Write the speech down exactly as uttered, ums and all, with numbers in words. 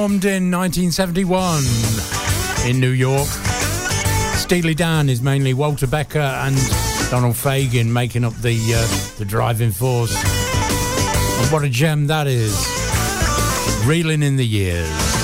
Formed in nineteen seventy-one in New York. Steely Dan is mainly Walter Becker and Donald Fagen making up the uh, the driving force. And what a gem that is. Reeling in the Years.